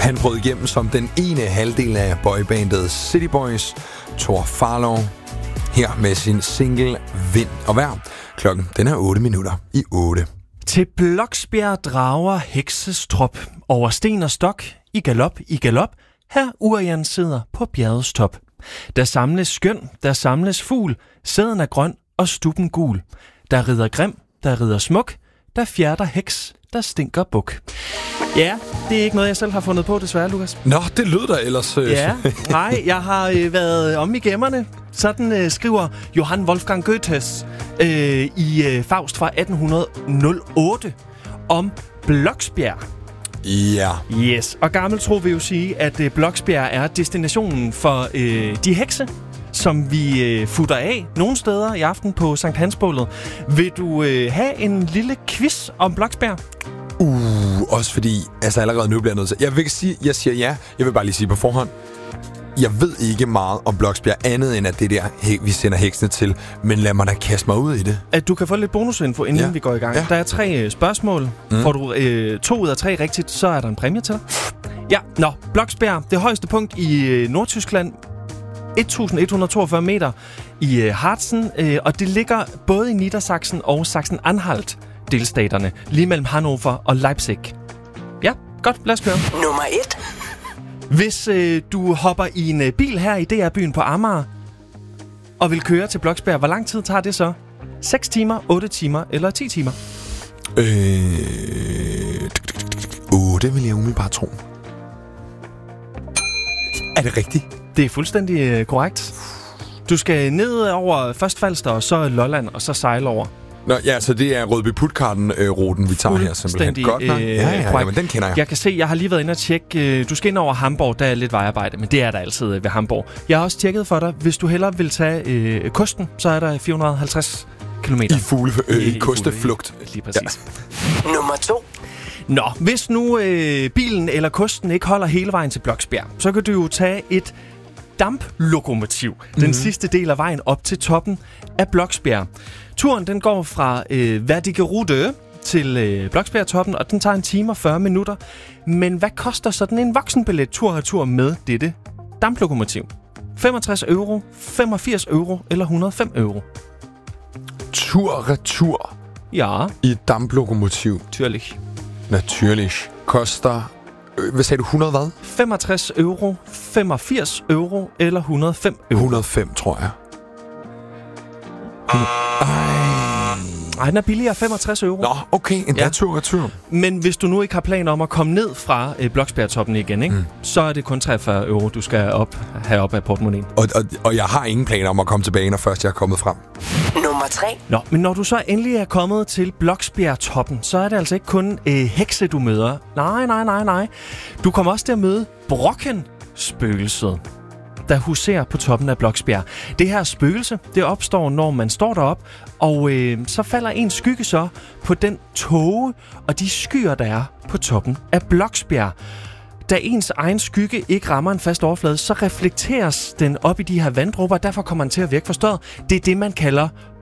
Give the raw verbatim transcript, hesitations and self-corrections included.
Han brød igennem som den ene halvdel af boybandet City Boys, Tor Farlow, her med sin single Vind og Vejr. Klokken den er otte minutter i otte. Til Bloksbjerg drager heksestrop over sten og stok, i galop, i galop, her Urian sidder på bjergets top. Der samles skøn, der samles fugl, sæden er grøn og stuppen gul. Der rider grim, der rider smuk, der fjerter heks, der stinker buk. Ja, det er ikke noget, jeg selv har fundet på, desværre, Lukas. Nå, det lød da ellers. Øh. Ja, nej, jeg har øh, været om i gemmerne. Sådan øh, skriver Johann Wolfgang Goethes øh, i øh, Faust fra atten nul otte om Bloksbjerg. Ja. Yes, og gammelt tro vil jo sige, at øh, Bloksbjerg er destinationen for øh, de hekse, som vi øh, futter af nogle steder i aften på Sankt Hansbålet. Vil du øh, have en lille quiz om Bloksbjerg? Uh, også fordi, altså allerede nu bliver jeg nødt til. Jeg vil ikke sige, jeg siger ja. Jeg vil bare lige sige på forhånd. Jeg ved ikke meget om Bloksbjerg, andet end at det der, vi sender heksene til. Men lad mig da kaste mig ud i det. At du kan få lidt bonusinfo, inden ja. vi går i gang. Ja. Der er tre øh, spørgsmål. Mm. Får du øh, to ud af tre rigtigt, så er der en præmie til dig. Ja, nå, Bloksbjerg, det højeste punkt i øh, Nordtyskland. et tusind et hundrede og toogfyrre meter i øh, Harzen, øh, og det ligger både i Niedersachsen og Sachsen-Anhalt delstaterne, lige mellem Hannover og Leipzig. Ja, godt, lad os køre. Nummer et. Hvis øh, du hopper i en øh, bil her i D R-byen på Amager, og vil køre til Bloksbjerg, hvor lang tid tager det så? seks timer, otte timer eller ti timer? Øh... otte vil jeg umiddelbart tro. Er det rigtigt? Det er fuldstændig øh, korrekt. Du skal ned over først Falster, og så Lolland, og så sejle over. Nå, ja, så det er Rødby-Puttgarden-ruten, vi tager her simpelthen. Godt nok. Øh, ja, ja, ja, men den kender jeg. Jeg kan se, jeg har lige været inde og tjekke. Øh, du skal ind over Hamborg, der er lidt vejarbejde, men det er der altid ved Hamborg. Jeg har også tjekket for dig. Hvis du hellere vil tage øh, kysten, så er der fire hundrede og halvtreds kilometer. I fugle, øh, i, i kosteflugt. Lige præcis. Ja. Nummer to. Nå, hvis nu øh, bilen eller kosten ikke holder hele vejen til Bloksbjerg, så kan du jo tage et damplokomotiv. Den mm-hmm. sidste del af vejen op til toppen af Bloksbjerg. Turen den går fra øh, Werdigerode til øh, Bloksbjergtoppen, og den tager en time og fyrre minutter. Men hvad koster sådan en voksenbillet tur-retur med dette damplokomotiv? femogtres euro, femogfirs euro eller et hundrede og fem euro? Tur-retur Ja. i et damplokomotiv. Tyrlich. Naturligt. Koster... Øh, hvad sagde du? hundrede hvad? femogtres euro, femogfirs euro eller et hundrede og fem euro? et hundrede og fem, tror jeg. Ej, den er billigere, femogtres euro. Nå, okay, en Ja. tur-retur. Men hvis du nu ikke har planer om at komme ned fra øh, Bloksbjergtoppen igen, ikke? Mm. så er det kun treogfyrre euro, du skal op, have op af portemonnaien. Og, og, og jeg har ingen planer om at komme tilbage, når først jeg er kommet frem. Nummer tre. Nå, men når du så endelig er kommet til Bloksbjergtoppen, så er det altså ikke kun øh, hekse, du møder. Nej, nej, nej, nej. Du kommer også til at møde Brokken-spøgelset, der huserer på toppen af Bloksbjerg. Det her spøgelse, det opstår, når man står derop, og øh, så falder en skygge så på den tåge og de skyer, der er på toppen af Bloksbjerg. Da ens egen skygge ikke rammer en fast overflade, så reflekteres den op i de her vanddråber, og derfor kommer den til at virke forstørret. Det er det, man kalder